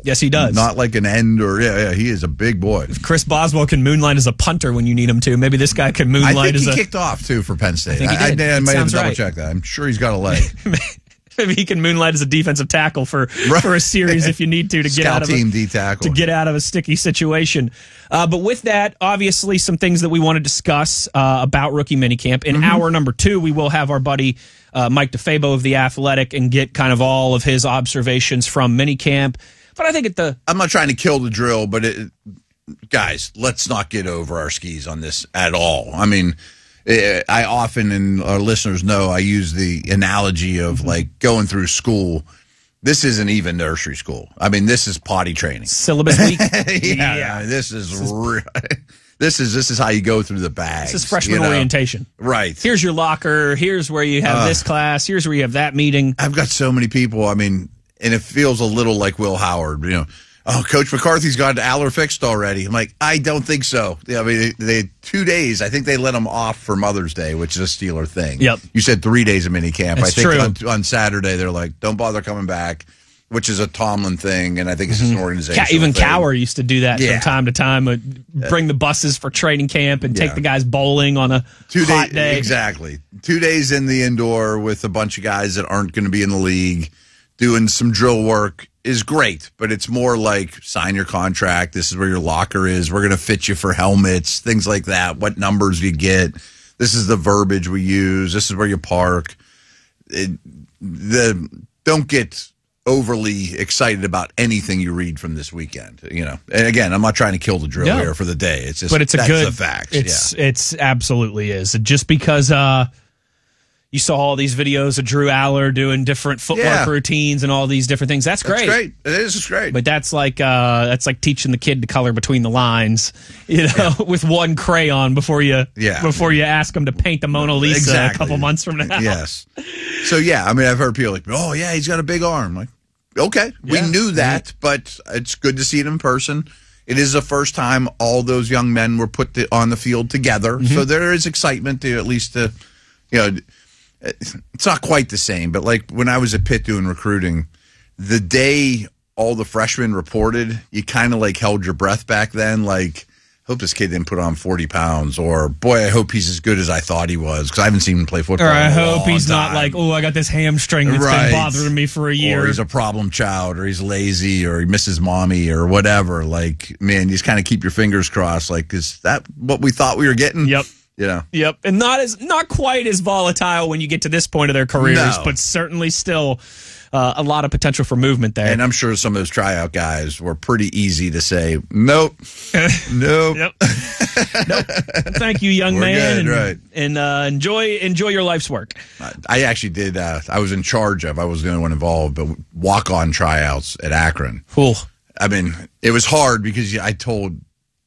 Yes, he does. Not like an end or, he is a big boy. If Chris Boswell can moonlight as a punter when you need him to, maybe this guy can moonlight I think as he kicked off, too, for Penn State. I think he did. I might have to double right. check that. I'm sure he's got a leg. Maybe he can moonlight as a defensive tackle for a series if you need to get Scout out of team D-tackle. to get out of a sticky situation. But with that, obviously, some things that we want to discuss about rookie minicamp. In hour number 2, we will have our buddy Mike DeFabo of The Athletic and get kind of all of his observations from minicamp. But I think I'm not trying to kill the drill, but guys, let's not get over our skis on this at all. I mean, I often, and our listeners know, I use the analogy of like going through school. This isn't even nursery school. I mean, this is potty training. Syllabus week. Yeah. This is how you go through the bags. This is freshman orientation. Right. Here's your locker. Here's where you have this class. Here's where you have that meeting. I've got so many people. I mean, and it feels a little like Will Howard, oh, Coach McCarthy's got Aller fixed already. I'm like, I don't think so. I mean, they had 2 days. I think they let them off for Mother's Day, which is a Steeler thing. Yep. You said 3 days of minicamp. I think on Saturday they're like, don't bother coming back, which is a Tomlin thing, and I think it's just an organizational Even thing. Cower used to do that from time to time. Bring the buses for training camp and take the guys bowling on a hot day. Exactly. 2 days in the indoor with a bunch of guys that aren't going to be in the league doing some drill work is great, but it's more like sign your contract. This is where your locker is. We're going to fit you for helmets, things like that. What numbers you get. This is the verbiage we use. This is where you park. Don't get overly excited about anything you read from this weekend. And again, I'm not trying to kill the drill here for the day. It's just, but it's that's a good the fact. It's absolutely is. Just because you saw all these videos of Drew Aller doing different footwork routines and all these different things. That's great. That's great. It is. It's great. But that's like teaching the kid to color between the lines, with one crayon before you ask them to paint the Mona Lisa a couple months from now. Yes. So I mean, I've heard people like, oh yeah, he's got a big arm. Like, okay, we knew that, but it's good to see it in person. It is the first time all those young men were put on the field together, so there is excitement to at least it's not quite the same, but like when I was at Pitt doing recruiting, the day all the freshmen reported, you kind of like held your breath back then. Like, hope this kid didn't put on 40 pounds, or boy, I hope he's as good as I thought he was, because I haven't seen him play football. Or I hope he's not like, oh, I got this hamstring that's been bothering me for a year. Or he's a problem child, or he's lazy, or he misses mommy, or whatever. Like, man, you just kind of keep your fingers crossed. Like, is that what we thought we were getting? Yep. Yep. And not quite as volatile when you get to this point of their careers, but certainly still a lot of potential for movement there. And I'm sure some of those tryout guys were pretty easy to say, nope. Nope. Nope. Thank you, young man. Good, right. And enjoy your life's work. I actually did. I was in charge of, I was the only one involved, but walk-on tryouts at Akron. Cool. I mean, it was hard because I told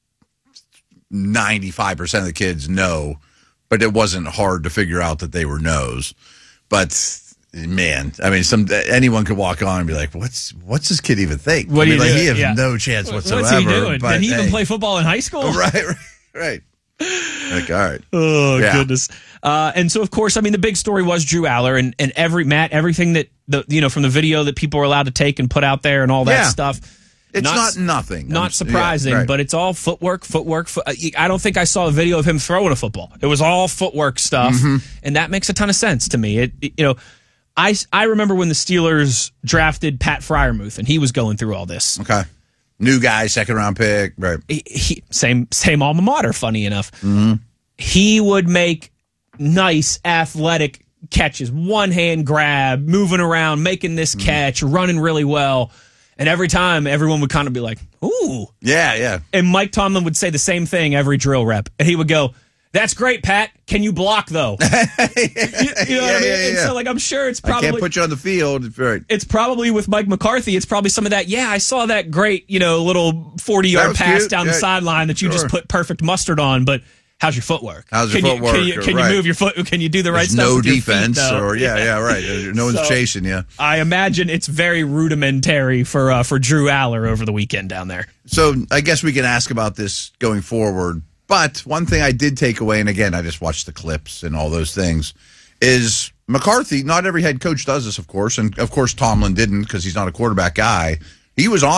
95% of the kids no, but it wasn't hard to figure out that they were no's. But man, I mean, anyone could walk on and be like, "What's this kid even think?" What do you do? He has no chance whatsoever. What's he doing? But, did he even play football in high school? Right. Like, all right. Oh goodness. And so, of course, I mean, the big story was Drew Aller and everything that from the video that people were allowed to take and put out there and all that stuff. It's not nothing. Not surprising, but it's all footwork. I don't think I saw a video of him throwing a football. It was all footwork stuff, and that makes a ton of sense to me. I remember when the Steelers drafted Pat Freiermuth, and he was going through all this. Okay. New guy, second-round pick, right. Same alma mater, funny enough. Mm-hmm. He would make nice, athletic catches, one-hand grab, moving around, making this catch, running really well. And every time, everyone would kind of be like, ooh. Yeah. And Mike Tomlin would say the same thing every drill rep. And he would go, that's great, Pat. Can you block, though? You know what I mean? And so, I'm sure it's probably... I can't put you on the field. Right. It's probably with Mike McCarthy. It's probably some of that, I saw that great, little 40-yard pass down the sideline that you just put perfect mustard on, but... How's your footwork? How's your footwork? Can you move your foot? Can you do the right There's stuff? No with your defense, feet, or right. No one's chasing you. I imagine it's very rudimentary for Drew Aller over the weekend down there. So I guess we can ask about this going forward. But one thing I did take away, and again, I just watched the clips and all those things, is McCarthy. Not every head coach does this, of course, and of course Tomlin didn't because he's not a quarterback guy. He was on